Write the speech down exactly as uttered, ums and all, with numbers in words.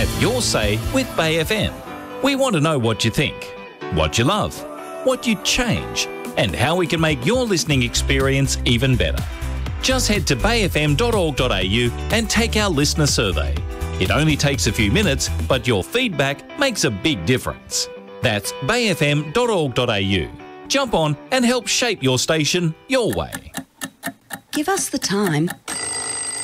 Have your say with Bay F M. We want to know what you think, what you love, what you'd change, and how we can make your listening experience even better. Just head to bay f m dot org dot a u and take our listener survey. It only takes a few minutes, but your feedback makes a big difference. That's bay f m dot org dot a u. Jump on and help shape your station your way. Give us the time